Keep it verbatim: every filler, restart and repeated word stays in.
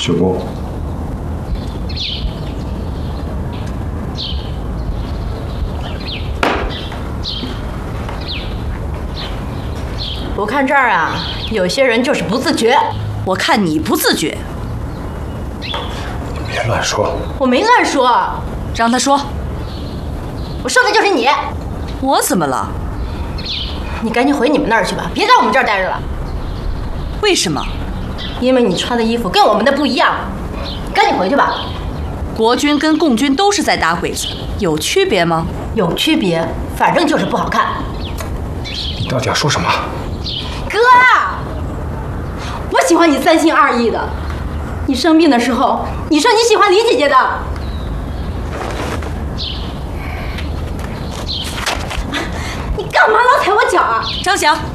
雪姑， 我看这儿啊，有些人就是不自觉。 我看你不自觉。 你别乱说。 我没乱说， 让他说。 我说的就是你。 我怎么了？ 你赶紧回你们那儿去吧，别在我们这儿待着了。 为什么？ 因为你穿的衣服跟我们的不一样。赶紧回去吧。 国军跟共军都是在打鬼子，有区别吗？ 有区别，反正就是不好看。 你到底要说什么？ 哥，我喜欢你三心二意的。你生病的时候，你说你喜欢李姐姐的。你干嘛老踩我脚啊？ 张翔。